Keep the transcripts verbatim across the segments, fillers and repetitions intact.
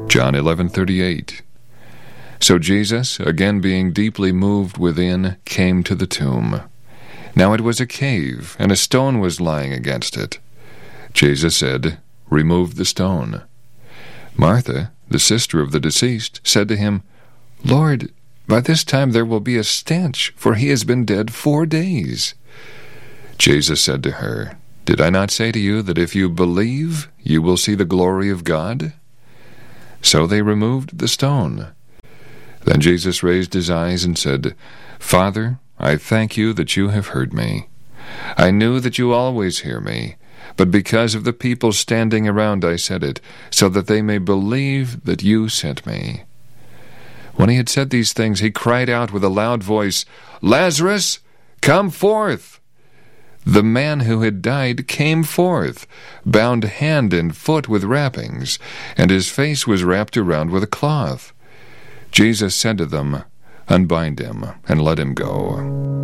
John eleven thirty-eight. So Jesus, again being deeply moved within, came to the tomb. Now it was a cave, and a stone was lying against it. Jesus said, "Remove the stone." Martha, the sister of the deceased, said to him, "Lord, by this time there will be a stench, for he has been dead four days." Jesus said to her, "Did I not say to you that if you believe, you will see the glory of God?" So they removed the stone. Then Jesus raised his eyes and said, "Father, I thank you that you have heard me. I knew that you always hear me, but because of the people standing around I said it, so that they may believe that you sent me." When he had said these things, he cried out with a loud voice, "Lazarus, come forth!" The man who had died came forth, bound hand and foot with wrappings, and his face was wrapped around with a cloth. Jesus said to them, "Unbind him, and let him go."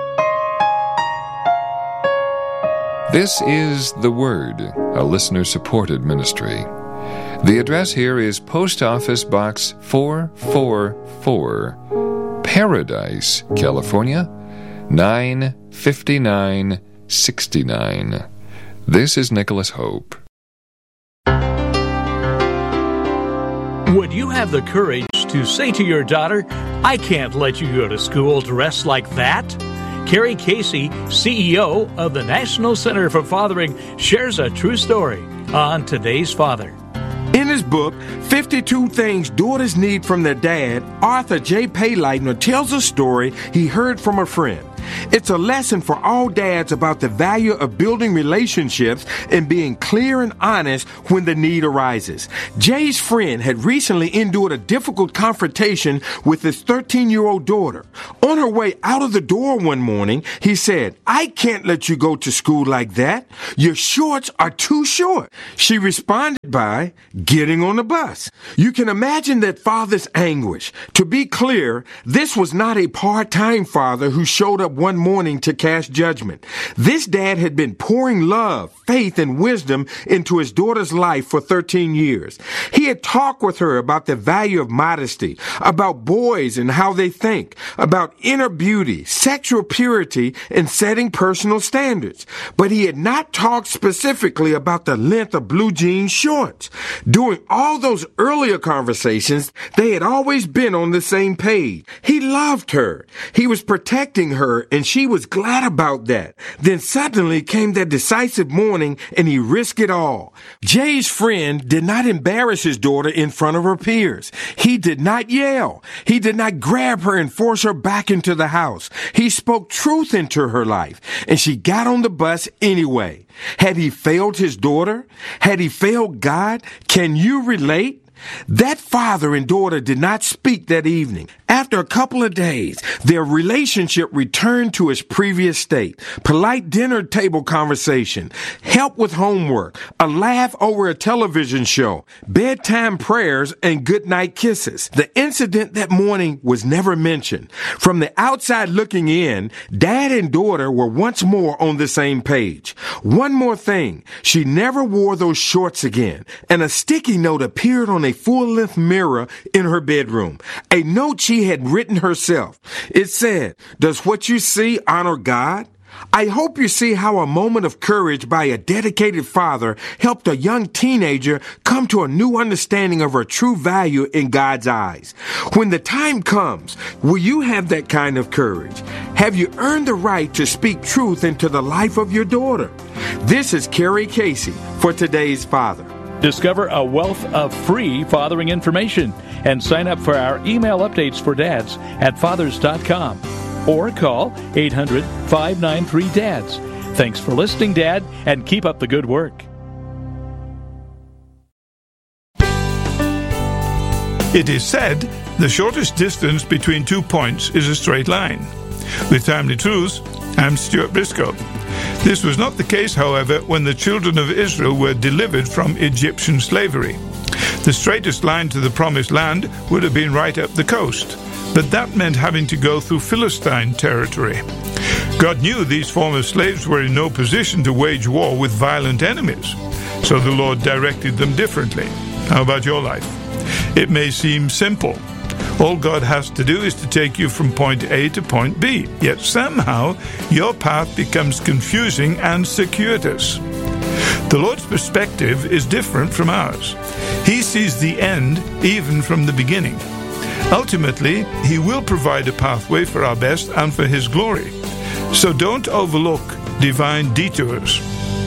This is The Word, a listener-supported ministry. The address here is Post Office Box four four four, Paradise, California, nine fifty-nine sixty-nine. This is Nicholas Hope. Would you have the courage to say to your daughter, "I can't let you go to school dressed like that"? Carrie Casey, C E O of the National Center for Fathering, shares a true story on Today's Father. In his book, fifty-two Things Daughters Need from Their Dad, Arthur J. Payleitner tells a story he heard from a friend. It's a lesson for all dads about the value of building relationships and being clear and honest when the need arises. Jay's friend had recently endured a difficult confrontation with his thirteen-year-old daughter. On her way out of the door one morning, he said, "I can't let you go to school like that. Your shorts are too short." She responded by getting on the bus. You can imagine that father's anguish. To be clear, this was not a part-time father who showed up one morning to cast judgment. This dad had been pouring love, faith, and wisdom into his daughter's life for thirteen years. He had talked with her about the value of modesty, about boys and how they think, about inner beauty, sexual purity, and setting personal standards. But he had not talked specifically about the length of blue jean shorts. During all those earlier conversations, they had always been on the same page. He loved her. He was protecting her, and she was glad about that. Then suddenly came that decisive morning, and he risked it all. Jay's friend did not embarrass his daughter in front of her peers. He did not yell. He did not grab her and force her back into the house. He spoke truth into her life, and she got on the bus anyway. Had he failed his daughter? Had he failed God? Can you relate? That father and daughter did not speak that evening. After a couple of days, their relationship returned to its previous state. Polite dinner table conversation, help with homework, a laugh over a television show, bedtime prayers, and goodnight kisses. The incident that morning was never mentioned. From the outside looking in, dad and daughter were once more on the same page. One more thing, she never wore those shorts again, and a sticky note appeared on a full-length mirror in her bedroom. A note she had written herself. It said, "Does what you see honor God?" I hope you see how a moment of courage by a dedicated father helped a young teenager come to a new understanding of her true value in God's eyes. When the time comes, will you have that kind of courage? Have you earned the right to speak truth into the life of your daughter? This is Carrie Casey for Today's Father. Discover a wealth of free fathering information and sign up for our email updates for dads at fathers dot com or call eight hundred, five nine three, D A D S. Thanks for listening, Dad, and keep up the good work. It is said the shortest distance between two points is a straight line. With Timely Truths, I'm Stuart Briscoe. This was not the case, however, when the children of Israel were delivered from Egyptian slavery. The straightest line to the promised land would have been right up the coast, but that meant having to go through Philistine territory. God knew these former slaves were in no position to wage war with violent enemies, so the Lord directed them differently. How about your life? It may seem simple. All God has to do is to take you from point A to point B, yet somehow your path becomes confusing and circuitous. The Lord's perspective is different from ours. He sees the end even from the beginning. Ultimately, He will provide a pathway for our best and for His glory. So don't overlook divine detours.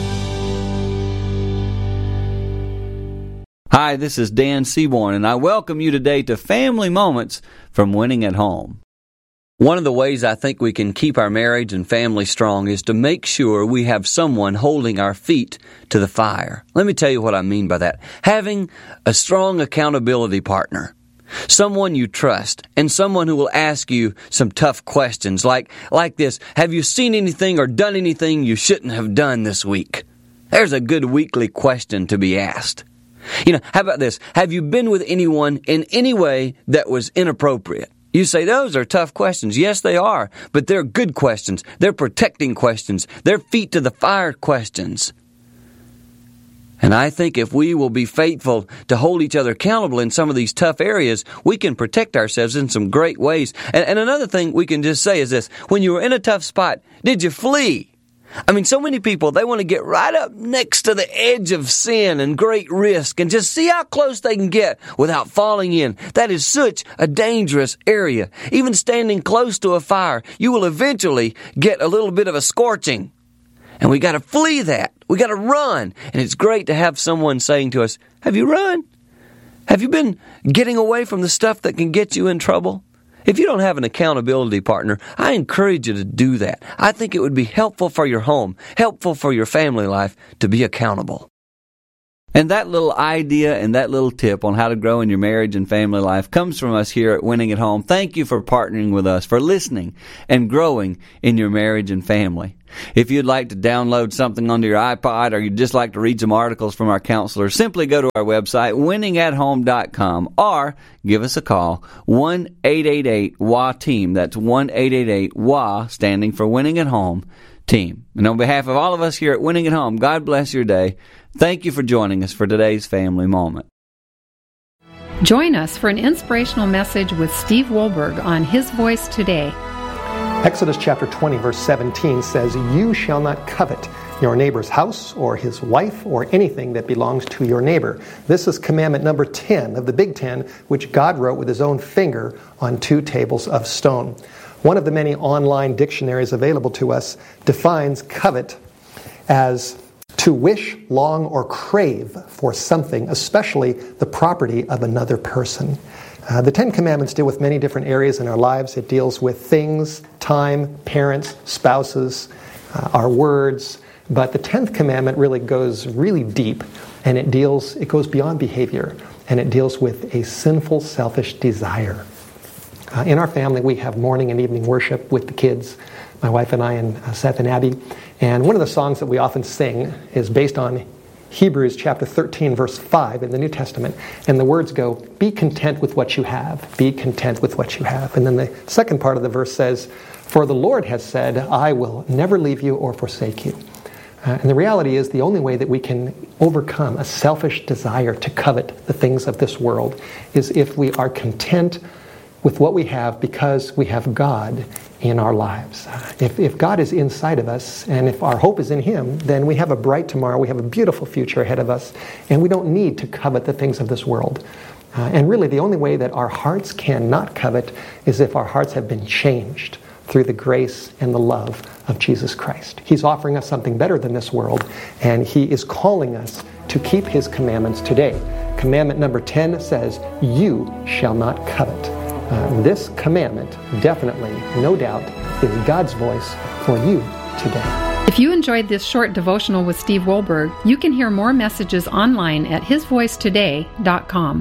Hi, this is Dan Seaborn, and I welcome you today to Family Moments from Winning at Home. One of the ways I think we can keep our marriage and family strong is to make sure we have someone holding our feet to the fire. Let me tell you what I mean by that. Having a strong accountability partner. Someone you trust, and someone who will ask you some tough questions like, like this: have you seen anything or done anything you shouldn't have done this week? There's a good weekly question to be asked. You know, how about this? Have you been with anyone in any way that was inappropriate? You say those are tough questions. Yes, they are, but they're good questions. They're protecting questions. They're feet to the fire questions. And I think if we will be faithful to hold each other accountable in some of these tough areas, we can protect ourselves in some great ways. And, and another thing we can just say is this: when you were in a tough spot, did you flee? I mean, so many people, they want to get right up next to the edge of sin and great risk and just see how close they can get without falling in. That is such a dangerous area. Even standing close to a fire, you will eventually get a little bit of a scorching. And we got to flee that. We got to run. And it's great to have someone saying to us, have you run? Have you been getting away from the stuff that can get you in trouble? If you don't have an accountability partner, I encourage you to do that. I think it would be helpful for your home, helpful for your family life to be accountable. And that little idea and that little tip on how to grow in your marriage and family life comes from us here at Winning at Home. Thank you for partnering with us, for listening and growing in your marriage and family. If you'd like to download something onto your iPod, or you'd just like to read some articles from our counselors, simply go to our website, winning at home dot com, or give us a call, one eight eight eight W A team. That's one eight eight eight W A, standing for Winning at Home Team. And on behalf of all of us here at Winning at Home, God bless your day. Thank you for joining us for today's Family Moment. Join us for an inspirational message with Steve Wohlberg on His Voice Today. Exodus chapter twenty, verse seventeen says, "You shall not covet your neighbor's house or his wife or anything that belongs to your neighbor." This is commandment number ten of the Big Ten, which God wrote with His own finger on two tables of stone. One of the many online dictionaries available to us defines covet as to wish, long, or crave for something, especially the property of another person. Uh, the Ten Commandments deal with many different areas in our lives. It deals with things, time, parents, spouses, uh, our words. But the Tenth Commandment really goes really deep, and it deals, it goes beyond behavior, and it deals with a sinful, selfish desire. Uh, in our family, we have morning and evening worship with the kids, my wife and I and uh, Seth and Abby. And one of the songs that we often sing is based on Hebrews chapter thirteen, verse five in the New Testament. And the words go, "Be content with what you have. Be content with what you have." And then the second part of the verse says, "For the Lord has said, I will never leave you or forsake you." Uh, and the reality is the only way that we can overcome a selfish desire to covet the things of this world is if we are content with what we have because we have God in our lives. If, if God is inside of us and if our hope is in Him, then we have a bright tomorrow, we have a beautiful future ahead of us, and we don't need to covet the things of this world. Uh, and really the only way that our hearts cannot covet is if our hearts have been changed through the grace and the love of Jesus Christ. He's offering us something better than this world, and He is calling us to keep His commandments today. Commandment number ten says, "You shall not covet." Uh, this commandment definitely, no doubt, is God's voice for you today. If you enjoyed this short devotional with Steve Wohlberg, you can hear more messages online at his voice today dot com.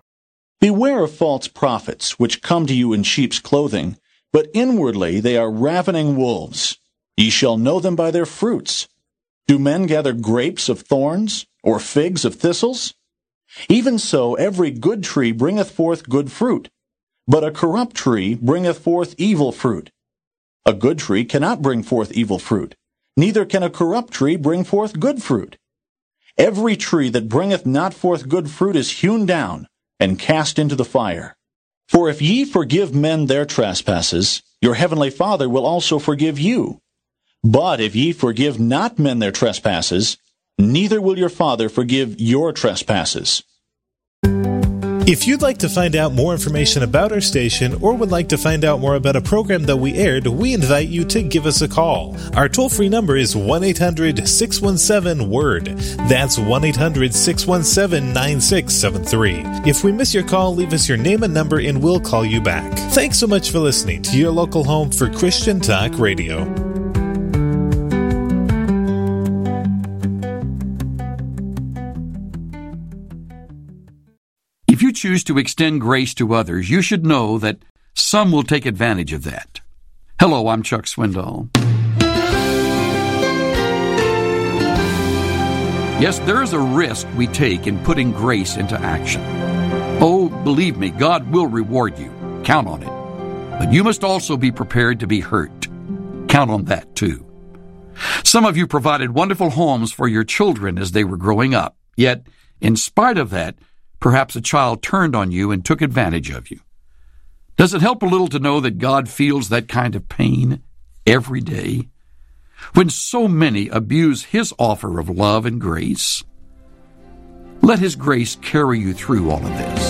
Beware of false prophets, which come to you in sheep's clothing, but inwardly they are ravening wolves. Ye shall know them by their fruits. Do men gather grapes of thorns, or figs of thistles? Even so every good tree bringeth forth good fruit, but a corrupt tree bringeth forth evil fruit. A good tree cannot bring forth evil fruit, neither can a corrupt tree bring forth good fruit. Every tree that bringeth not forth good fruit is hewn down, and cast into the fire. For if ye forgive men their trespasses, your heavenly Father will also forgive you. But if ye forgive not men their trespasses, neither will your Father forgive your trespasses. If you'd like to find out more information about our station or would like to find out more about a program that we aired, we invite you to give us a call. Our toll-free number is one eight hundred six one seven word. That's one eight hundred six one seven nine six seven three. If we miss your call, leave us your name and number and we'll call you back. Thanks so much for listening to your local home for Christian Talk Radio. If you choose to extend grace to others, you should know that some will take advantage of that. Hello, I'm Chuck Swindoll. Yes, there is a risk we take in putting grace into action. Oh, believe me, God will reward you. Count on it. But you must also be prepared to be hurt. Count on that, too. Some of you provided wonderful homes for your children as they were growing up. Yet, in spite of that, perhaps a child turned on you and took advantage of you. Does it help a little to know that God feels that kind of pain every day? When so many abuse His offer of love and grace, let His grace carry you through all of this.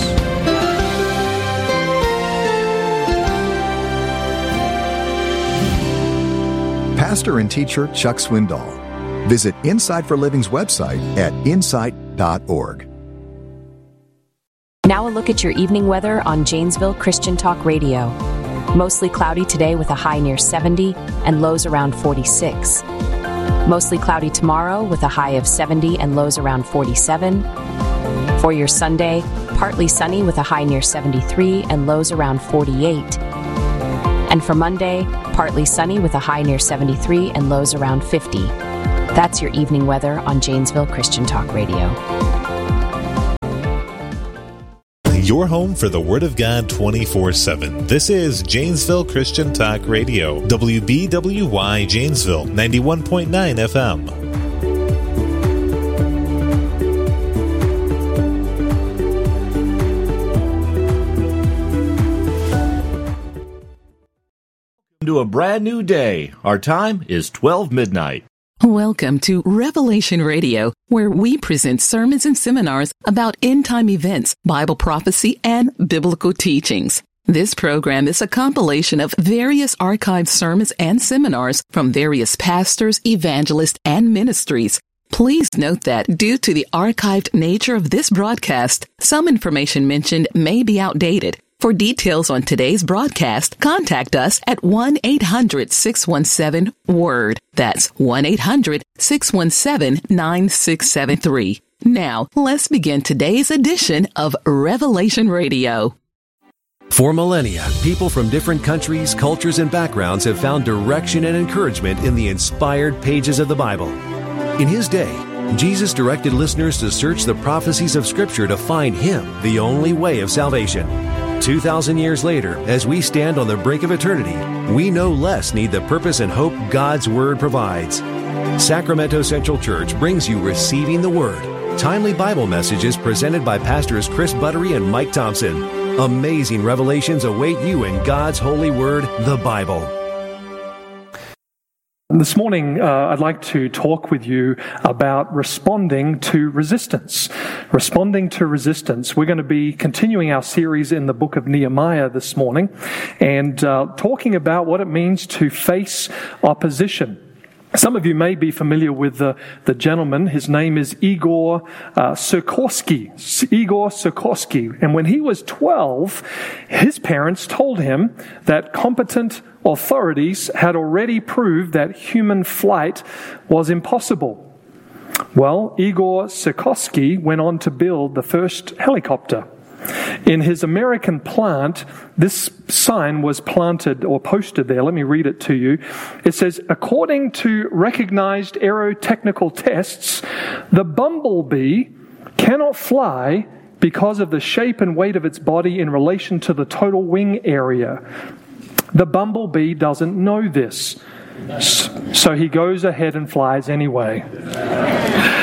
Pastor and teacher Chuck Swindoll. Visit Insight for Living's website at insight dot org. Now a look at your evening weather on Janesville Christian Talk Radio. Mostly cloudy today with a high near seventy and lows around forty-six. Mostly cloudy tomorrow with a high of seventy and lows around forty-seven. For your Sunday, partly sunny with a high near seventy-three and lows around forty-eight. And for Monday, partly sunny with a high near seventy-three and lows around fifty. That's your evening weather on Janesville Christian Talk Radio. Your home for the Word of God twenty-four seven. This is Janesville Christian Talk Radio, W B W Y Janesville, ninety-one point nine F M. To a brand new day. Our time is twelve midnight. Welcome to Revelation Radio, where we present sermons and seminars about end-time events, Bible prophecy, and biblical teachings. This program is a compilation of various archived sermons and seminars from various pastors, evangelists, and ministries. Please note that due to the archived nature of this broadcast, some information mentioned may be outdated. For details on today's broadcast, contact us at one eight hundred six one seven WORD. That's one eight hundred six one seven nine six seven three. Now, let's begin today's edition of Revelation Radio. For millennia, people from different countries, cultures, and backgrounds have found direction and encouragement in the inspired pages of the Bible. In His day, Jesus directed listeners to search the prophecies of Scripture to find Him, the only way of salvation. Two thousand years later, as we stand on the brink of eternity, we no less need the purpose and hope God's Word provides. Sacramento Central Church brings you Receiving the Word, timely Bible messages presented by Pastors Chris Buttery and Mike Thompson. Amazing revelations await you in God's holy Word, the Bible. This morning, uh, I'd like to talk with you about responding to resistance. Responding to resistance. We're going to be continuing our series in the book of Nehemiah this morning and uh, talking about what it means to face opposition. Some of you may be familiar with the, the gentleman. His name is Igor uh, Sikorsky. Igor Sikorsky. And when he was twelve, his parents told him that competent authorities had already proved that human flight was impossible. Well, Igor Sikorsky went on to build the first helicopter. In his American plant, this sign was planted or posted there. Let me read it to you. It says, according to recognized aerotechnical tests, the bumblebee cannot fly because of the shape and weight of its body in relation to the total wing area. The bumblebee doesn't know this, so he goes ahead and flies anyway.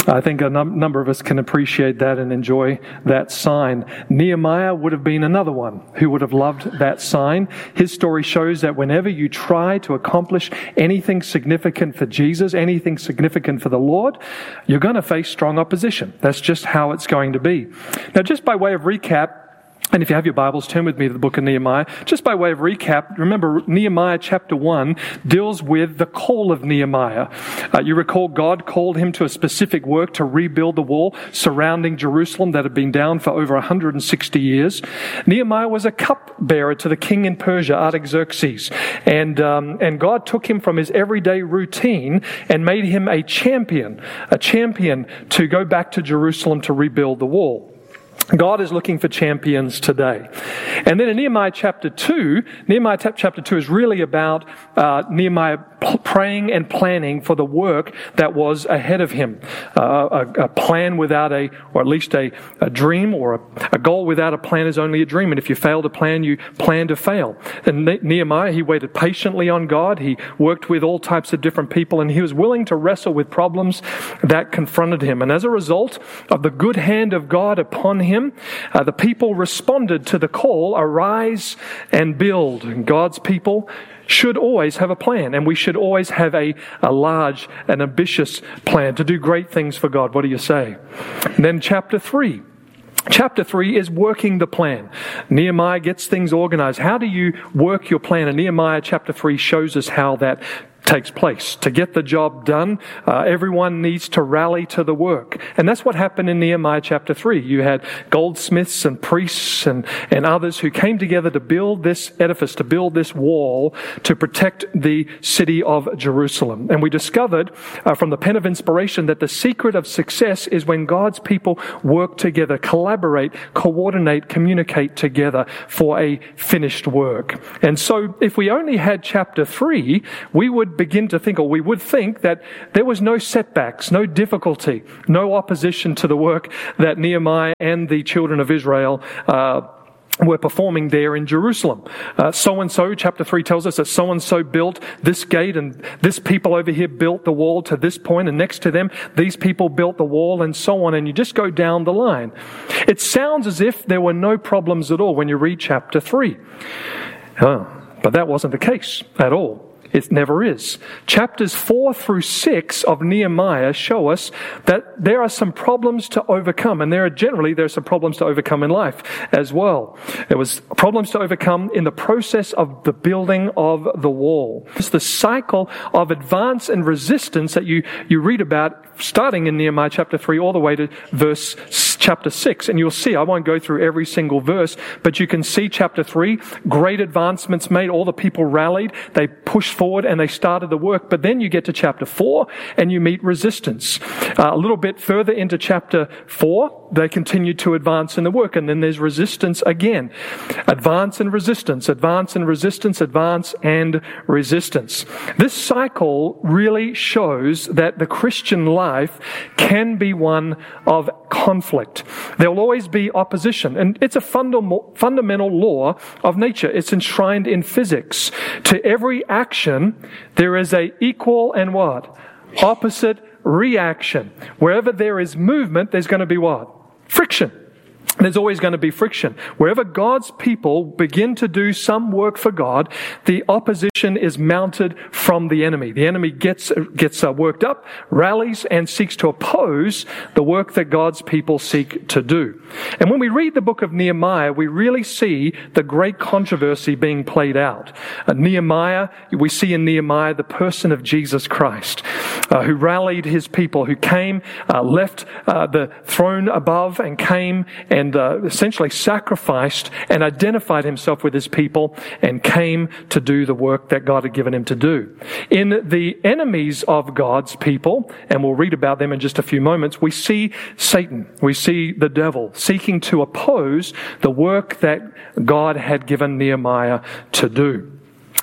I think a num- number of us can appreciate that and enjoy that sign. Nehemiah would have been another one who would have loved that sign. His story shows that whenever you try to accomplish anything significant for Jesus, anything significant for the Lord, you're going to face strong opposition. That's just how it's going to be. Now, just by way of recap, and if you have your Bibles, turn with me to the book of Nehemiah. Just by way of recap, remember Nehemiah chapter one deals with the call of Nehemiah. Uh, you recall God called him to a specific work to rebuild the wall surrounding Jerusalem that had been down for over one hundred sixty years. Nehemiah was a cupbearer to the king in Persia, Artaxerxes. And, um, and God took him from his everyday routine and made him a champion, a champion to go back to Jerusalem to rebuild the wall. God is looking for champions today. And then in Nehemiah chapter two, Nehemiah chapter two is really about uh, Nehemiah praying and planning for the work that was ahead of him. Uh, a, a plan without a, or at least a, a dream or a, a goal without a plan is only a dream. And if you fail to plan, you plan to fail. And Nehemiah, he waited patiently on God. He worked with all types of different people, and he was willing to wrestle with problems that confronted him. And as a result of the good hand of God upon him, Him, uh, the people responded to the call, arise and build. And God's people should always have a plan, and we should always have a, a large and ambitious plan to do great things for God. What do you say? And then chapter three. Chapter three is working the plan. Nehemiah gets things organized. How do you work your plan? And Nehemiah chapter three shows us how that takes place. To get the job done, uh, everyone needs to rally to the work. And that's what happened in Nehemiah chapter three. You had goldsmiths and priests and, and others who came together to build this edifice, to build this wall, to protect the city of Jerusalem. And we discovered uh, from the pen of inspiration that the secret of success is when God's people work together, collaborate, coordinate, communicate together for a finished work. And so if we only had chapter three, we would begin to think, or we would think, that there was no setbacks, no difficulty, no opposition to the work that Nehemiah and the children of Israel uh, were performing there in Jerusalem. Uh, so-and-so, chapter three tells us that so-and-so built this gate, and this people over here built the wall to this point, and next to them, these people built the wall, and so on, and you just go down the line. It sounds as if there were no problems at all when you read chapter three. Oh, but that wasn't the case at all. It never is. Chapters four through six of Nehemiah show us that there are some problems to overcome, and there are generally there are some problems to overcome in life as well. There was problems to overcome in the process of the building of the wall. It's the cycle of advance and resistance that you, you read about starting in Nehemiah chapter three all the way to verse chapter six. And you'll see, I won't go through every single verse, but you can see chapter three, great advancements made, all the people rallied, they pushed forward and they started the work. But then you get to chapter four and you meet resistance. Uh, a little bit further into chapter four, they continue to advance in the work, and then there's resistance again. Advance and resistance, advance and resistance, advance and resistance. This cycle really shows that the Christian life can be one of conflict. There will always be opposition, and it's a fundam- fundamental law of nature. It's enshrined in physics. To every action, there is a equal and what? Opposite reaction. Wherever there is movement, there's going to be what? Friction. There's always going to be friction. Wherever God's people begin to do some work for God, the opposition is mounted from the enemy. The enemy gets gets uh, worked up, rallies, and seeks to oppose the work that God's people seek to do. And when we read the book of Nehemiah, we really see the great controversy being played out. Uh, Nehemiah, we see in Nehemiah the person of Jesus Christ, uh, who rallied his people, who came, uh, left uh, the throne above and came and And uh, essentially sacrificed and identified himself with his people and came to do the work that God had given him to do. In the enemies of God's people, and we'll read about them in just a few moments, we see Satan, we see the devil seeking to oppose the work that God had given Nehemiah to do.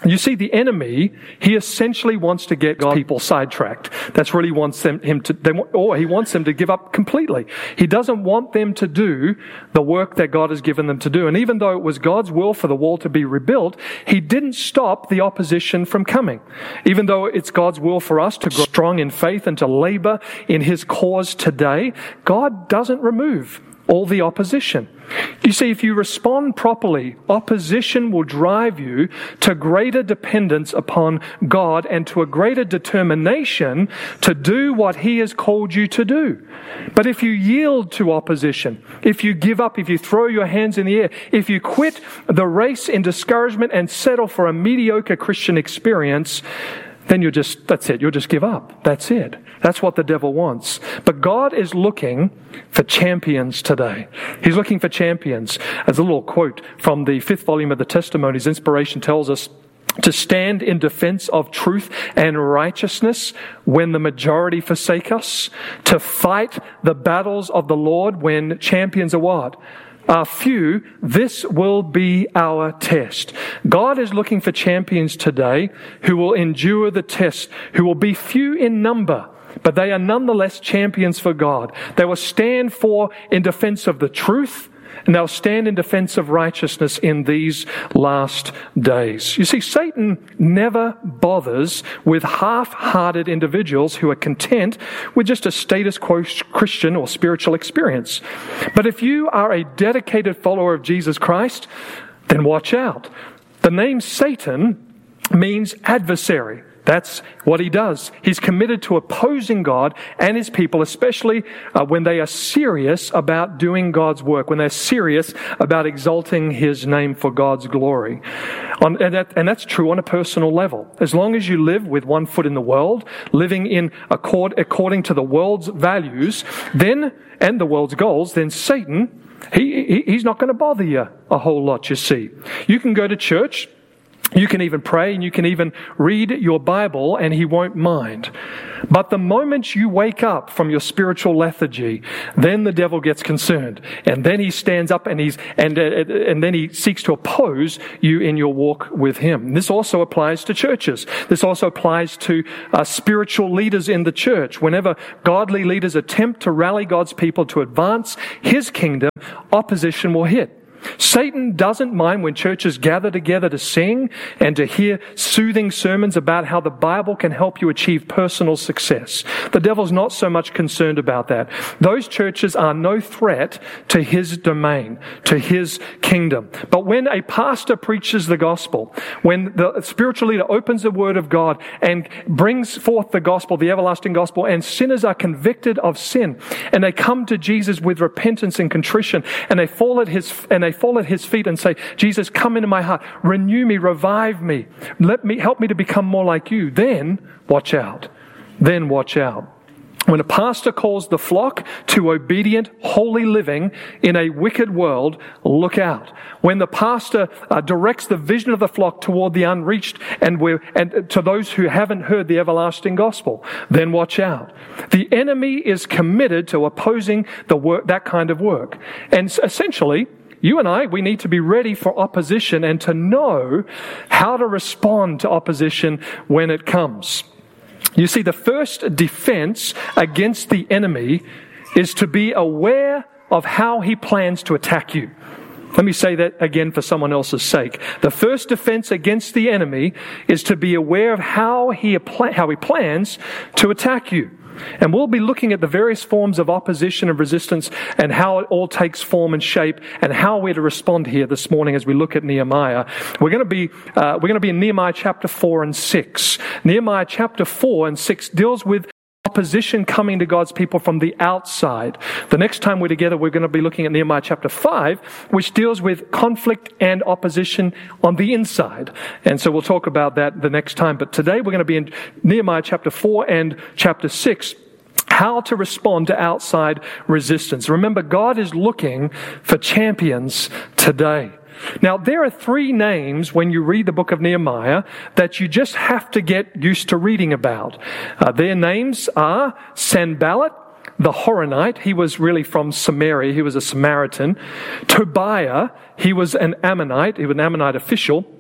You see, the enemy, he essentially wants to get God's people sidetracked. That's really wants them, him to, they, or he wants them to give up completely. He doesn't want them to do the work that God has given them to do. And even though it was God's will for the wall to be rebuilt, he didn't stop the opposition from coming. Even though it's God's will for us to grow strong in faith and to labor in his cause today, God doesn't remove all the opposition. You see, if you respond properly, opposition will drive you to greater dependence upon God and to a greater determination to do what he has called you to do. But if you yield to opposition, if you give up, if you throw your hands in the air, if you quit the race in discouragement and settle for a mediocre Christian experience, then you'll just, that's it, you'll just give up. That's it. That's what the devil wants. But God is looking for champions today. He's looking for champions. As a little quote from the fifth volume of the Testimonies, Inspiration tells us, to stand in defense of truth and righteousness when the majority forsake us, to fight the battles of the Lord when champions are what? Are few, this will be our test. God is looking for champions today who will endure the test, who will be few in number, but they are nonetheless champions for God. They will stand for in defense of the truth, and they'll stand in defense of righteousness in these last days. You see, Satan never bothers with half-hearted individuals who are content with just a status quo Christian or spiritual experience. But if you are a dedicated follower of Jesus Christ, then watch out. The name Satan means adversary. That's what he does. He's committed to opposing God and his people, especially uh, when they are serious about doing God's work, when they're serious about exalting his name for God's glory. On, and, that, and that's true on a personal level. As long as you live with one foot in the world, living in accord, according to the world's values, then and the world's goals, then Satan, he, he he's not going to bother you a whole lot, you see. You can go to church, you can even pray, and you can even read your Bible, and he won't mind. But the moment you wake up from your spiritual lethargy, then the devil gets concerned, and then he stands up and he's and uh, and then he seeks to oppose you in your walk with him. This also applies to churches. This also applies to uh, spiritual leaders in the church. Whenever godly leaders attempt to rally God's people to advance his kingdom, opposition will hit. Satan doesn't mind when churches gather together to sing and to hear soothing sermons about how the Bible can help you achieve personal success. The devil's not so much concerned about that. Those churches are no threat to his domain, to his kingdom. But when a pastor preaches the gospel, when the spiritual leader opens the word of God and brings forth the gospel, the everlasting gospel, and sinners are convicted of sin, and they come to Jesus with repentance and contrition, and they fall at his and they fall at his feet and say, Jesus, come into my heart, renew me, revive me, let me help me to become more like you. Then watch out. Then watch out. When a pastor calls the flock to obedient, holy living in a wicked world, look out. When the pastor uh, directs the vision of the flock toward the unreached and, we're, and to those who haven't heard the everlasting gospel, then watch out. The enemy is committed to opposing the work, that kind of work. And essentially, you and I, we need to be ready for opposition and to know how to respond to opposition when it comes. You see, the first defense against the enemy is to be aware of how he plans to attack you. Let me say that again for someone else's sake. The first defense against the enemy is to be aware of how he, how he plans to attack you. And we'll be looking at the various forms of opposition and resistance and how it all takes form and shape and how we're to respond here this morning as we look at Nehemiah. We're going to be uh, we're going to be in Nehemiah chapter four and six. Nehemiah chapter four and six deals with opposition coming to God's people from the outside. The next time we're together, we're going to be looking at Nehemiah chapter five, which deals with conflict and opposition on the inside. And so we'll talk about that the next time. But today we're going to be in Nehemiah chapter four and chapter six. How to respond to outside resistance. Remember, God is looking for champions today. Now, there are three names when you read the book of Nehemiah that you just have to get used to reading about. Uh, their names are Sanballat, the Horonite. He was really from Samaria. He was a Samaritan. Tobiah, he was an Ammonite. He was an Ammonite official.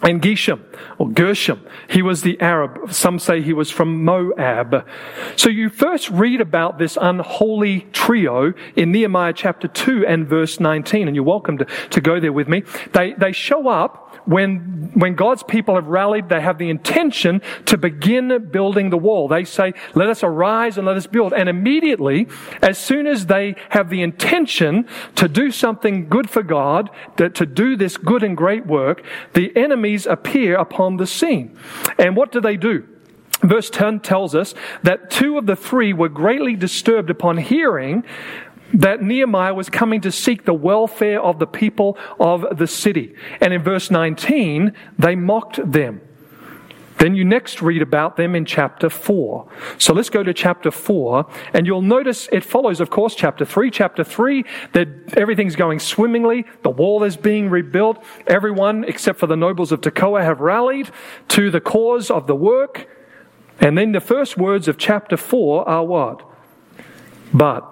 And Geshem, or Gershom, he was the Arab. Some say he was from Moab. So you first read about this unholy trio in Nehemiah chapter two and verse nineteen, and you're welcome to, to go there with me. They, they show up when, when God's people have rallied. They have the intention to begin building the wall. They say, let us arise and let us build. And immediately, as soon as they have the intention to do something good for God, to, to do this good and great work, the enemies appear upon the scene. And what do they do? Verse ten tells us that two of the three were greatly disturbed upon hearing that Nehemiah was coming to seek the welfare of the people of the city. And in verse nineteen, they mocked them. Then you next read about them in chapter four. So let's go to chapter four, and you'll notice it follows, of course, chapter three. Chapter three, that everything's going swimmingly. The wall is being rebuilt. Everyone, except for the nobles of Tekoa, have rallied to the cause of the work. And then the first words of chapter four are what? But.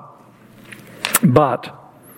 But.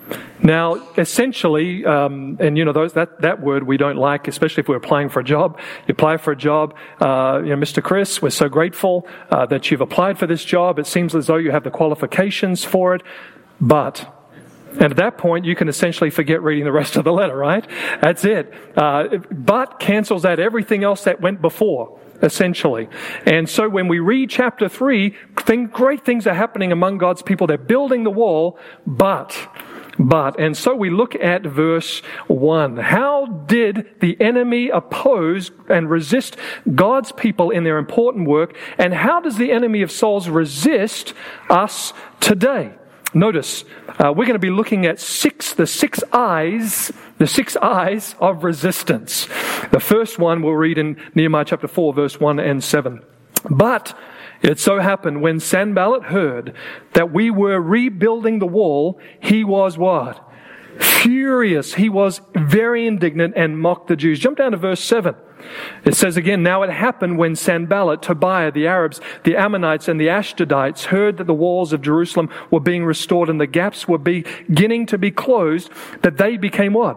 Now, essentially, um, and you know, those, that, that word we don't like, especially if we're applying for a job. You apply for a job, uh, you know, Mister Chris, we're so grateful uh, that you've applied for this job. It seems as though you have the qualifications for it, but. And at that point, you can essentially forget reading the rest of the letter, right? That's it. Uh, but cancels out everything else that went before, essentially. And so when we read chapter three, thing, great things are happening among God's people. They're building the wall, but... But, and so we look at verse one. How did the enemy oppose and resist God's people in their important work? And how does the enemy of souls resist us today? Notice, uh, we're going to be looking at six, the six eyes, the six eyes of resistance. The first one we'll read in Nehemiah chapter four, verse one and seven. But it so happened when Sanballat heard that we were rebuilding the wall, he was what? Furious. He was very indignant and mocked the Jews. Jump down to verse seven. It says again, now it happened when Sanballat, Tobiah, the Arabs, the Ammonites, and the Ashdodites heard that the walls of Jerusalem were being restored and the gaps were beginning to be closed, that they became what?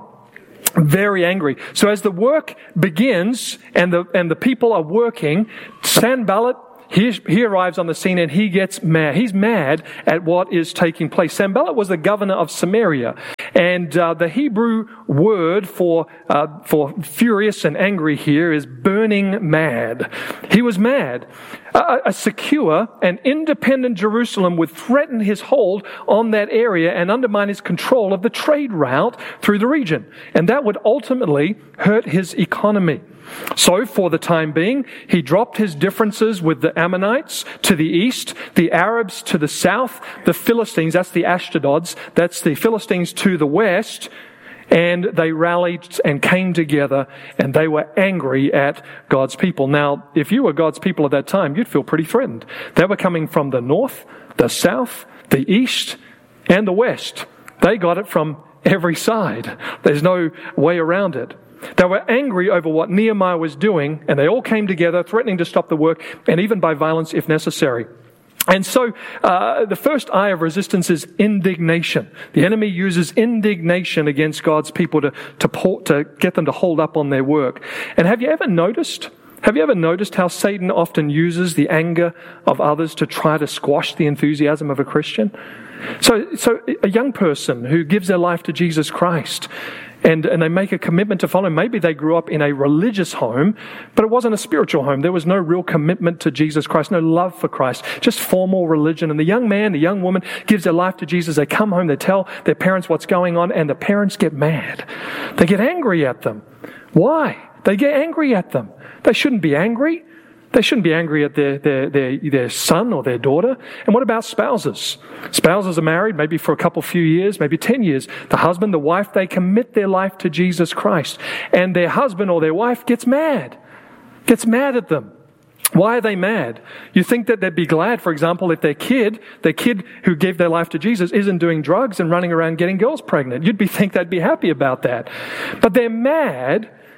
Very angry. So as the work begins and the and the people are working, Sanballat, He, he arrives on the scene and he gets mad. He's mad at what is taking place. Sanballat was the governor of Samaria. And uh, the Hebrew word for uh, for furious and angry here is burning mad. He was mad. A, a secure and independent Jerusalem would threaten his hold on that area and undermine his control of the trade route through the region. And that would ultimately hurt his economy. So, for the time being, he dropped his differences with the Ammonites to the east, the Arabs to the south, the Philistines, that's the Ashtadods, that's the Philistines to the west, and they rallied and came together, and they were angry at God's people. Now, if you were God's people at that time, you'd feel pretty threatened. They were coming from the north, the south, the east, and the west. They got it from every side. There's no way around it. They were angry over what Nehemiah was doing, and they all came together, threatening to stop the work, and even by violence if necessary. And so, uh, the first eye of resistance is indignation. The enemy uses indignation against God's people to, to, to get them to hold up on their work. And have you ever noticed, have you ever noticed how Satan often uses the anger of others to try to squash the enthusiasm of a Christian? So, so a young person who gives their life to Jesus Christ, And, and they make a commitment to follow him. Maybe they grew up in a religious home, but it wasn't a spiritual home. There was no real commitment to Jesus Christ, no love for Christ, just formal religion. And the young man, the young woman gives their life to Jesus. They come home, they tell their parents what's going on, and the parents get mad. They get angry at them. Why? They get angry at them. They shouldn't be angry. They shouldn't be angry at their, their, their, their son or their daughter. And what about spouses? Spouses are married maybe for a couple few years, maybe ten years. The husband, the wife, they commit their life to Jesus Christ. And their husband or their wife gets mad. Gets mad at them. Why are they mad? You think that they'd be glad, for example, if their kid, their kid who gave their life to Jesus isn't doing drugs and running around getting girls pregnant. You'd be think they'd be happy about that. But they're mad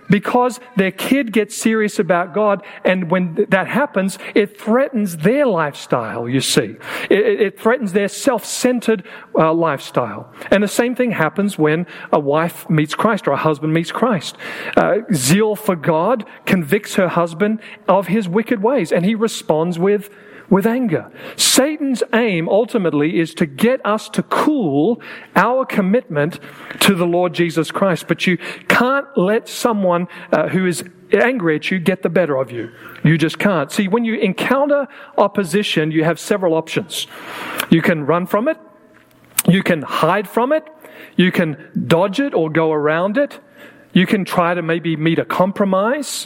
because their kid gets serious about God, and when that happens, it threatens their lifestyle, you see. It, it threatens their self-centered uh, lifestyle. And the same thing happens when a wife meets Christ or a husband meets Christ. Uh, zeal for God convicts her husband of his wicked ways, and he responds with with anger. Satan's aim ultimately is to get us to cool our commitment to the Lord Jesus Christ. But you can't let someone uh, who is angry at you get the better of you. You just can't. See, when you encounter opposition, you have several options. You can run from it. You can hide from it. You can dodge it or go around it. You can try to maybe meet a compromise.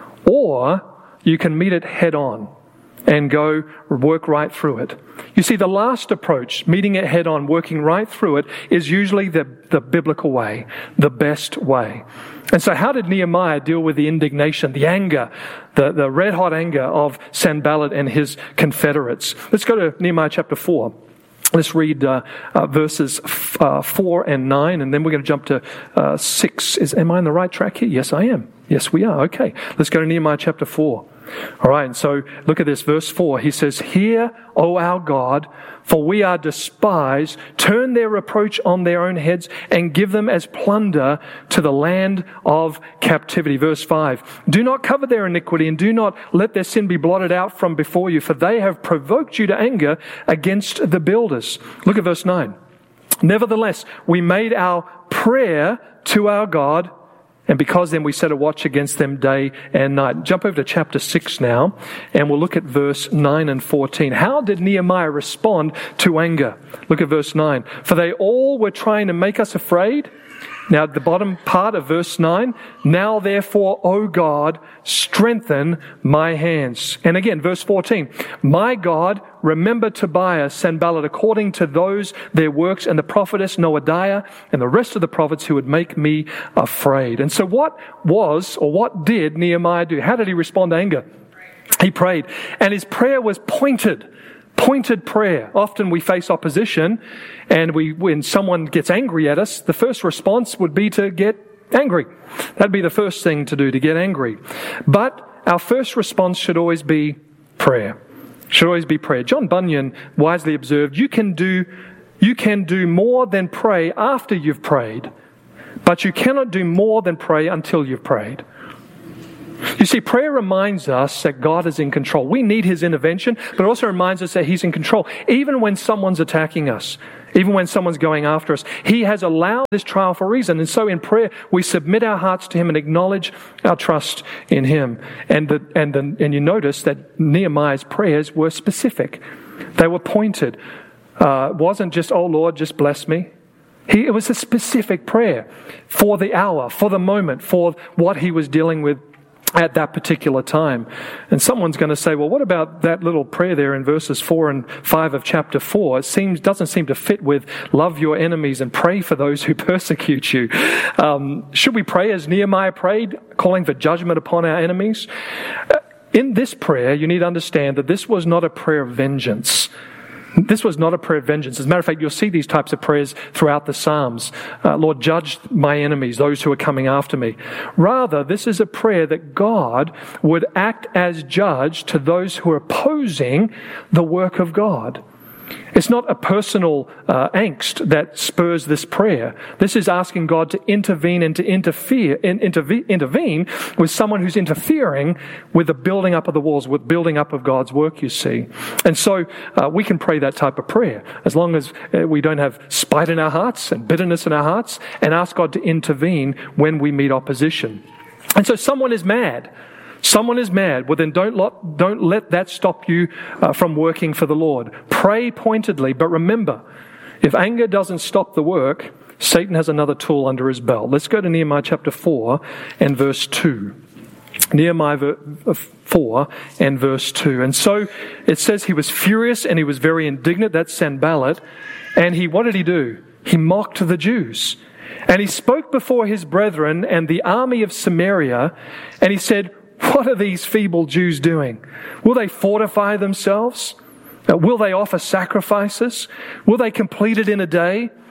Or you can meet it head on and go work right through it. You see, the last approach, meeting it head on, working right through it, is usually the, the biblical way, the best way. And so how did Nehemiah deal with the indignation, the anger, the, the red-hot anger of Sanballat and his confederates? Let's go to Nehemiah chapter four. Let's read uh, uh, verses f- uh, four and nine, and then we're going to jump to uh, six. Is, am I on the right track here? Yes, I am. Yes, we are. Okay. Let's go to Nehemiah chapter four. All right, and so look at this, verse four. He says, "Hear, O our God, for we are despised. Turn their reproach on their own heads and give them as plunder to the land of captivity." Verse five, "Do not cover their iniquity and do not let their sin be blotted out from before you, for they have provoked you to anger against the builders." Look at verse nine. "Nevertheless, we made our prayer to our God, and because then we set a watch against them day and night." Jump over to chapter six now, and we'll look at verse nine and fourteen. How did Nehemiah respond to anger? Look at verse nine. "For they all were trying to make us afraid." Now, the bottom part of verse nine, "Now therefore, O God, strengthen my hands." And again, verse fourteen, "My God, remember Tobiah, Sanballat, according to those their works, and the prophetess Noadiah, and the rest of the prophets who would make me afraid." And so what was, or what did Nehemiah do? How did he respond to anger? He prayed. And his prayer was pointed. Pointed prayer. Often we face opposition, and we, when someone gets angry at us, the first response would be to get angry. That'd be the first thing to do, to get angry. But our first response should always be prayer. Should always be prayer. John Bunyan wisely observed, you can do, you can do more than pray after you've prayed, but you cannot do more than pray until you've prayed. You see, prayer reminds us that God is in control. We need His intervention, but it also reminds us that He's in control. Even when someone's attacking us, even when someone's going after us, He has allowed this trial for a reason. And so in prayer, we submit our hearts to Him and acknowledge our trust in Him. And the, and the, and you notice that Nehemiah's prayers were specific. They were pointed. Uh, it wasn't just, "Oh Lord, just bless me." He, it was a specific prayer for the hour, for the moment, for what he was dealing with at that particular time. And someone's going to say, well, what about that little prayer there in verses four and five of chapter four? It seems doesn't seem to fit with "love your enemies and pray for those who persecute you." Um, should we pray as Nehemiah prayed, calling for judgment upon our enemies? In this prayer, you need to understand that this was not a prayer of vengeance. This was not a prayer of vengeance. As a matter of fact, you'll see these types of prayers throughout the Psalms. Uh, Lord, judge my enemies, those who are coming after me. Rather, this is a prayer that God would act as judge to those who are opposing the work of God. It's not a personal uh, angst that spurs this prayer. This is asking God to intervene and to interfere, in, interve, intervene with someone who's interfering with the building up of the walls, with building up of God's work, you see. And so uh, we can pray that type of prayer as long as uh, we don't have spite in our hearts and bitterness in our hearts, and ask God to intervene when we meet opposition. And so someone is mad. Someone is mad. Well, then don't let, don't let that stop you uh, from working for the Lord. Pray pointedly, but remember, if anger doesn't stop the work, Satan has another tool under his belt. Let's go to Nehemiah chapter four and verse two. Nehemiah four and verse two. And so it says he was furious and he was very indignant. That's Sanballat. And he, what did he do? He mocked the Jews. And he spoke before his brethren and the army of Samaria, and he said, "What are these feeble Jews doing? Will they fortify themselves? Will they offer sacrifices? Will they complete it in a day?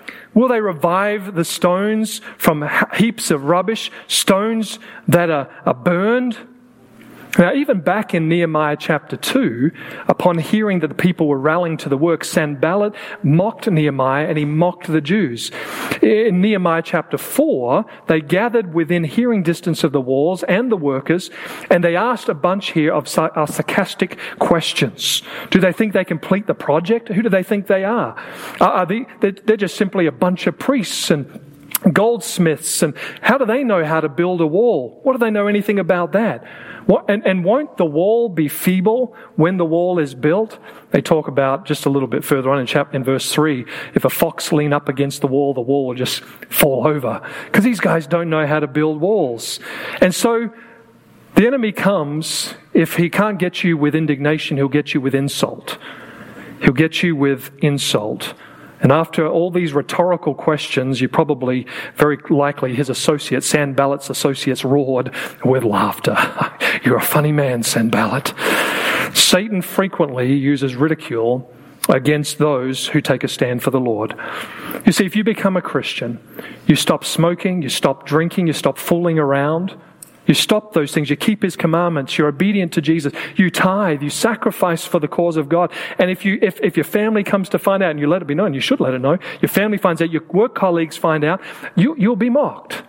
Will they revive the stones from heaps of rubbish, stones that are, are burned? Now, even back in Nehemiah chapter two, upon hearing that the people were rallying to the work, Sanballat mocked Nehemiah and he mocked the Jews. In Nehemiah chapter four, they gathered within hearing distance of the walls and the workers, and they asked a bunch here of sarcastic questions. Do they think they complete the project? Who do they think they are? Are they, they're just simply a bunch of priests and goldsmiths, and how do they know how to build a wall? What do they know anything about that? What, and, and won't the wall be feeble when the wall is built? They talk about just a little bit further on in chapter, in verse three, if a fox lean up against the wall, the wall will just fall over. Because these guys don't know how to build walls. And so the enemy comes, if he can't get you with indignation, he'll get you with insult. He'll get you with insult. And after all these rhetorical questions, you probably, very likely, his associates, Sanballat's associates, roared with laughter. You're a funny man, Sanballat. Satan frequently uses ridicule against those who take a stand for the Lord. You see, if you become a Christian, you stop smoking, you stop drinking, you stop fooling around. You stop those things. You keep His commandments. You're obedient to Jesus. You tithe. You sacrifice for the cause of God. And if you, if, if your family comes to find out, and you let it be known, you should let it know. Your family finds out. Your work colleagues find out. You, you'll be mocked,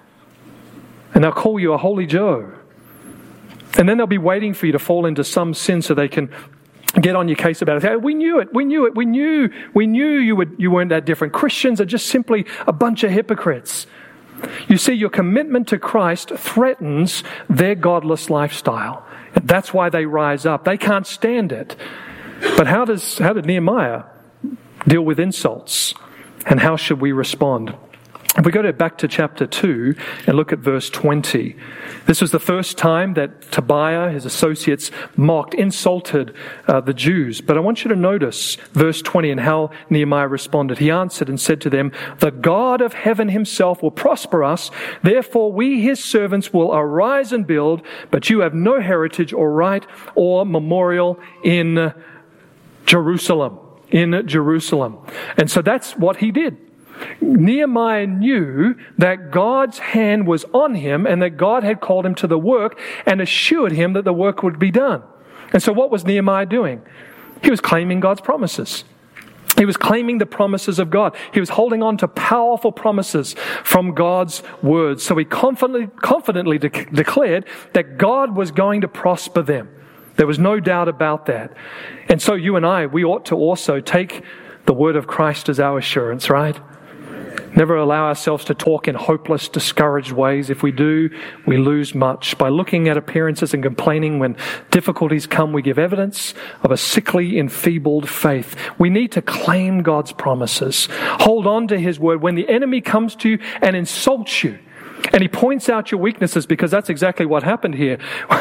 and they'll call you a holy Joe. And then they'll be waiting for you to fall into some sin so they can get on your case about it. Say, we knew it. We knew it. We knew. We knew you would. You weren't that different. Christians are just simply a bunch of hypocrites. You see, your commitment to Christ threatens their godless lifestyle. And that's why they rise up. They can't stand it. But how does how did Nehemiah deal with insults? And how should we respond? If we go to, back to chapter two and look at verse twenty. This was the first time that Tobiah, his associates, mocked, insulted uh, the Jews. But I want you to notice verse twenty and how Nehemiah responded. He answered and said to them, "The God of heaven himself will prosper us. Therefore we, his servants, will arise and build. But you have no heritage or right or memorial in Jerusalem." In Jerusalem. And so that's what he did. Nehemiah knew that God's hand was on him and that God had called him to the work and assured him that the work would be done. And so what was Nehemiah doing? He was claiming God's promises. He was claiming the promises of God. He was holding on to powerful promises from God's words. So he confidently, confidently de- declared that God was going to prosper them. There was no doubt about that. And so you and I, we ought to also take the word of Christ as our assurance, right? Never allow ourselves to talk in hopeless, discouraged ways. If we do, we lose much. By looking at appearances and complaining when difficulties come, we give evidence of a sickly, enfeebled faith. We need to claim God's promises. Hold on to His word. When the enemy comes to you and insults you, and he points out your weaknesses, because that's exactly what happened here.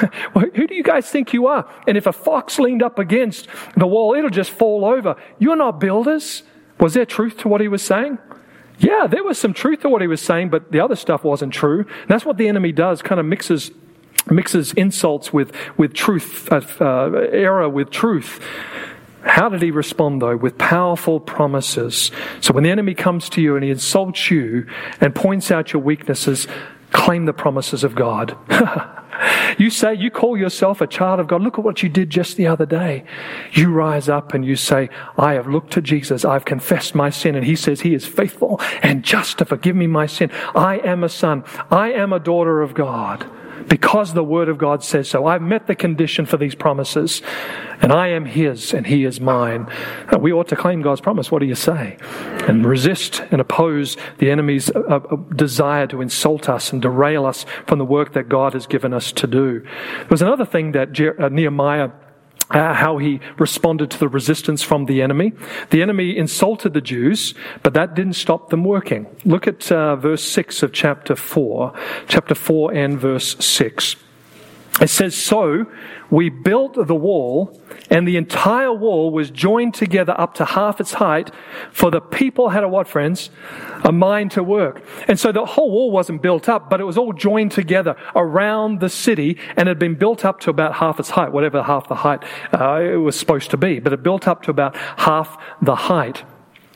Who do you guys think you are? And if a fox leaned up against the wall, it'll just fall over. You're not builders. Was there truth to what he was saying? Yeah, there was some truth to what he was saying, but the other stuff wasn't true. And that's what the enemy does, kind of mixes mixes insults with, with truth, uh, uh, error with truth. How did he respond, though? With powerful promises. So when the enemy comes to you and he insults you and points out your weaknesses, claim the promises of God. You say, you call yourself a child of God. Look at what you did just the other day. You rise up and you say, I have looked to Jesus. I've confessed my sin. And He says He is faithful and just to forgive me my sin. I am a son. I am a daughter of God. Because the Word of God says so. I've met the condition for these promises. And I am His and He is mine. We ought to claim God's promise. What do you say? And resist and oppose the enemy's desire to insult us and derail us from the work that God has given us to do. There was another thing that Nehemiah Uh, how he responded to the resistance from the enemy. The enemy insulted the Jews, but that didn't stop them working. Look at uh, verse six of chapter four. Chapter four and verse six. It says, "So we built the wall, and the entire wall was joined together up to half its height, for the people had a" what, friends? A mind to work. And so the whole wall wasn't built up, but it was all joined together around the city, and it had been built up to about half its height, whatever half the height uh, it was supposed to be. But it built up to about half the height.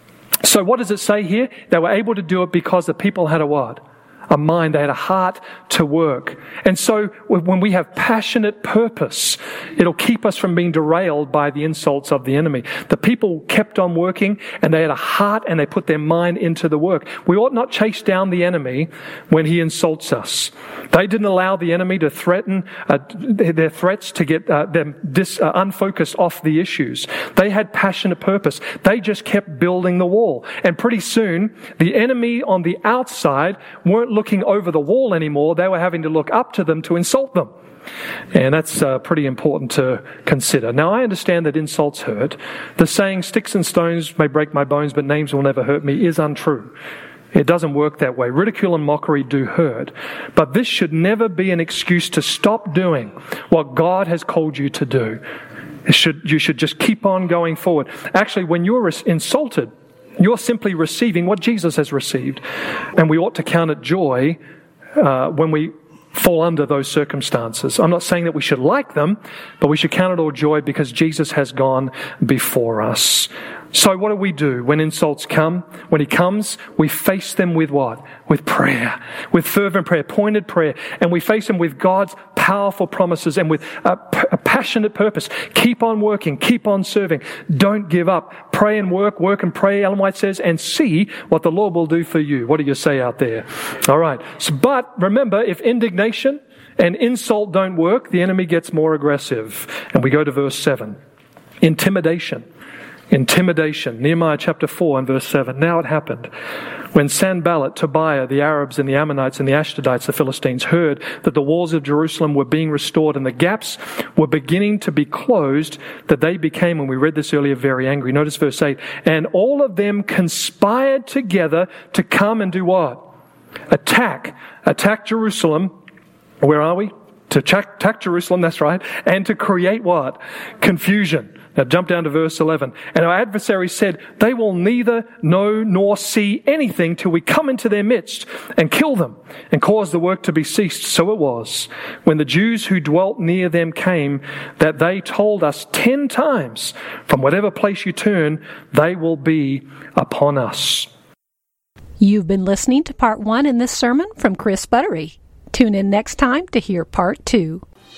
So what does it say here? They were able to do it because the people had a what? A mind. They had a heart to work. And so when we have passionate purpose, it'll keep us from being derailed by the insults of the enemy. The people kept on working, and they had a heart, and they put their mind into the work. We ought not chase down the enemy when he insults us. They didn't allow the enemy to threaten uh, their threats to get uh, them dis, uh, unfocused off the issues. They had passionate purpose. They just kept building the wall. And pretty soon, the enemy on the outside weren't looking over the wall anymore. They were having to look up to them to insult them. And that's uh, pretty important to consider. Now, I understand that insults hurt. The saying, sticks and stones may break my bones, but names will never hurt me, is untrue. It doesn't work that way. Ridicule and mockery do hurt. But this should never be an excuse to stop doing what God has called you to do. It should, you should just keep on going forward. Actually, when you're insulted, you're simply receiving what Jesus has received. And we ought to count it joy uh, when we fall under those circumstances. I'm not saying that we should like them, but we should count it all joy because Jesus has gone before us. So what do we do when insults come? When he comes, we face them with what? With prayer, with fervent prayer, pointed prayer, and we face them with God's powerful promises and with a, a passionate purpose. Keep on working, keep on serving. Don't give up. Pray and work, work and pray, Ellen White says, and see what the Lord will do for you. What do you say out there? All right. So, but remember, if indignation and insult don't work, the enemy gets more aggressive. And we go to verse seven. Intimidation. Intimidation. Nehemiah chapter four and verse seven. Now it happened when Sanballat, Tobiah, the Arabs and the Ammonites and the Ashdodites, the Philistines, heard that the walls of Jerusalem were being restored and the gaps were beginning to be closed, that they became, and we read this earlier, very angry. Notice verse eight. And all of them conspired together to come and do what? Attack. Attack Jerusalem. Where are we? To attack, attack Jerusalem, that's right. And to create what? Confusion. Now jump down to verse eleven. And our adversary said, they will neither know nor see anything till we come into their midst and kill them and cause the work to be ceased. So it was, when the Jews who dwelt near them came, that they told us ten times, from whatever place you turn, they will be upon us. You've been listening to part one in this sermon from Chris Buttery. Tune in next time to hear part two.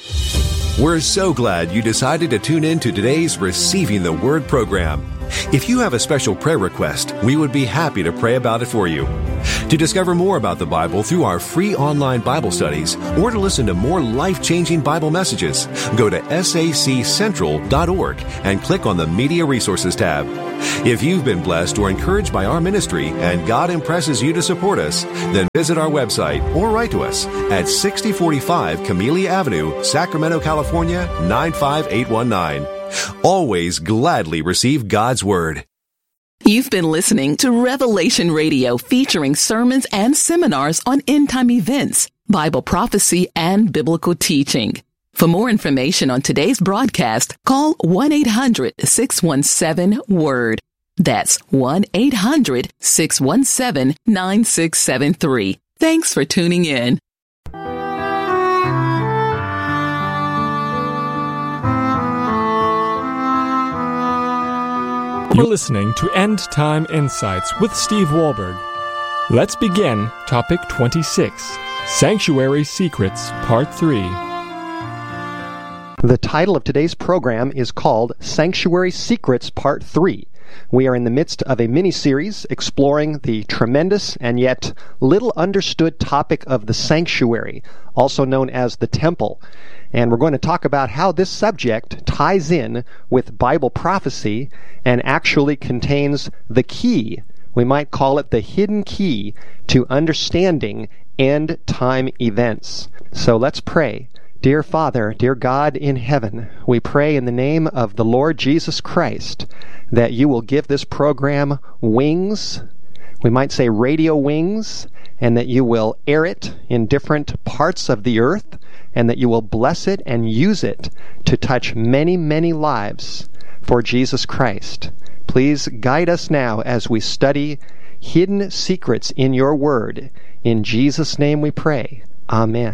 We're so glad you decided to tune in to today's Receiving the Word program. If you have a special prayer request, we would be happy to pray about it for you. To discover more about the Bible through our free online Bible studies, or to listen to more life-changing Bible messages, go to S A C central dot org and click on the Media Resources tab. If you've been blessed or encouraged by our ministry and God impresses you to support us, then visit our website or write to us at sixty forty-five Camellia Avenue, Sacramento, California, nine five eight one nine. Always gladly receive God's Word. You've been listening to Revelation Radio, featuring sermons and seminars on end-time events, Bible prophecy, and biblical teaching. For more information on today's broadcast, call one eight hundred six one seven WORD. That's one eight hundred six one seven nine six seven three. Thanks for tuning in. You're listening to End Time Insights with Steve Wohlberg. Let's begin topic twenty-six, Sanctuary Secrets, Part three. The title of today's program is called Sanctuary Secrets, Part three. We are in the midst of a mini-series exploring the tremendous and yet little understood topic of the sanctuary, also known as the temple. And we're going to talk about how this subject ties in with Bible prophecy and actually contains the key. We might call it the hidden key to understanding end-time events. So let's pray. Dear Father, dear God in heaven, we pray in the name of the Lord Jesus Christ that you will give this program wings, we might say radio wings, and that you will air it in different parts of the earth, and that you will bless it and use it to touch many, many lives for Jesus Christ. Please guide us now as we study hidden secrets in your word. In Jesus' name we pray. Amen.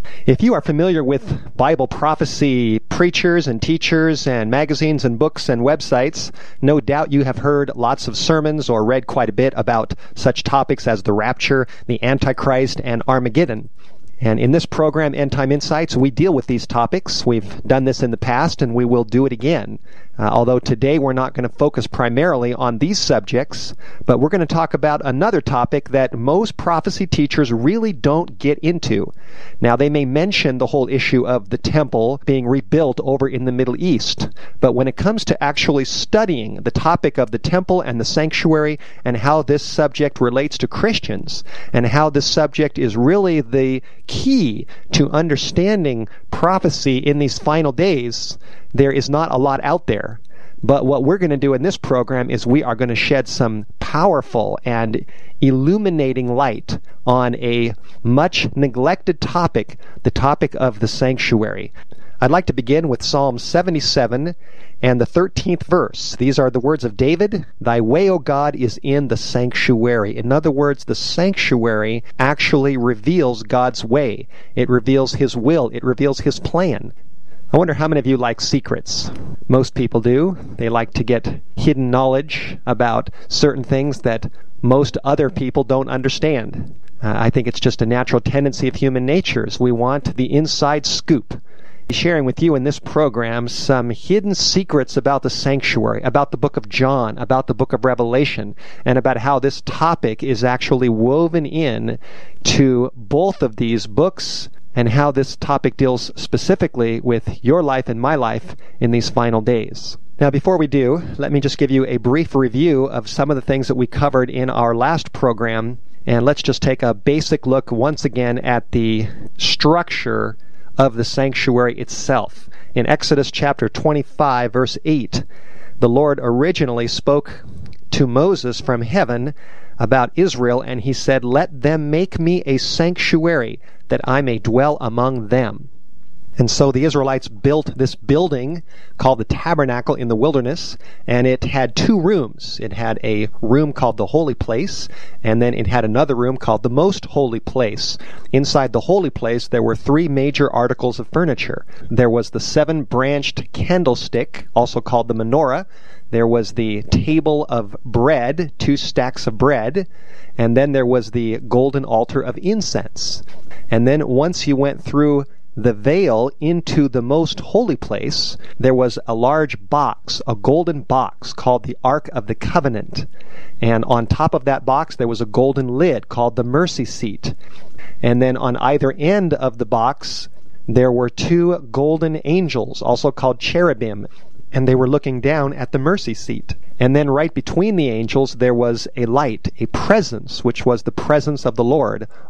If you are familiar with Bible prophecy preachers and teachers and magazines and books and websites, no doubt you have heard lots of sermons or read quite a bit about such topics as the rapture, the Antichrist, and Armageddon. And in this program, End Time Insights, we deal with these topics. We've done this in the past, and we will do it again. Uh, although today we're not going to focus primarily on these subjects, but we're going to talk about another topic that most prophecy teachers really don't get into. Now, they may mention the whole issue of the temple being rebuilt over in the Middle East, but when it comes to actually studying the topic of the temple and the sanctuary and how this subject relates to Christians and how this subject is really the key to understanding prophecy in these final days, there is not a lot out there. But what we're going to do in this program is we are going to shed some powerful and illuminating light on a much neglected topic, the topic of the sanctuary. I'd like to begin with Psalm seventy-seven and the thirteenth verse. These are the words of David. Thy way, O God, is in the sanctuary. In other words, the sanctuary actually reveals God's way. It reveals His will. It reveals His plan. I wonder how many of you like secrets. Most people do. They like to get hidden knowledge about certain things that most other people don't understand. Uh, I think it's just a natural tendency of human nature. Is we want the inside scoop. Sharing with you in this program some hidden secrets about the sanctuary, about the book of John, about the book of Revelation, and about how this topic is actually woven in to both of these books, and how this topic deals specifically with your life and my life in these final days. Now, before we do, let me just give you a brief review of some of the things that we covered in our last program, and let's just take a basic look once again at the structure of the sanctuary itself. In Exodus chapter twenty-five, verse eight, the Lord originally spoke to Moses from heaven about Israel, and he said, "Let them make me a sanctuary, that I may dwell among them." And so the Israelites built this building called the tabernacle in the wilderness, and it had two rooms. It had a room called the holy place, and then it had another room called the most holy place. Inside the holy place, there were three major articles of furniture. There was the seven-branched candlestick, also called the menorah. There was the table of bread, two stacks of bread, and then there was the golden altar of incense. And then once you went through the veil into the most holy place, there was a large box, a golden box called the Ark of the Covenant. And on top of that box, there was a golden lid called the mercy seat. And then on either end of the box, there were two golden angels, also called cherubim, and they were looking down at the mercy seat. And then right between the angels, there was a light, a presence, which was the presence of the Lord,